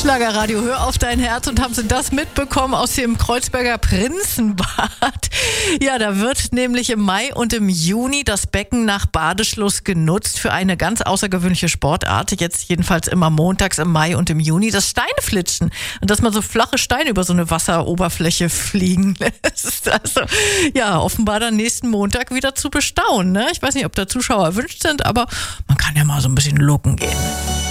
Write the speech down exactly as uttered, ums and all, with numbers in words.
Schlagerradio, hör auf dein Herz. Und haben Sie das mitbekommen aus dem Kreuzberger Prinzenbad? Ja, da wird nämlich im Mai und im Juni das Becken nach Badeschluss genutzt für eine ganz außergewöhnliche Sportart. Jetzt jedenfalls immer montags im Mai und im Juni, das Steineflitschen. Und dass man so flache Steine über so eine Wasseroberfläche fliegen lässt. Also, ja, offenbar dann nächsten Montag wieder zu bestaunen. Ne? Ich weiß nicht, ob da Zuschauer erwünscht sind, aber man kann ja mal so ein bisschen looken gehen.